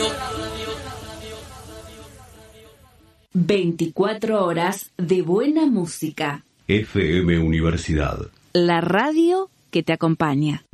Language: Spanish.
24 horas de buena música. FM Universidad. La radio que te acompaña.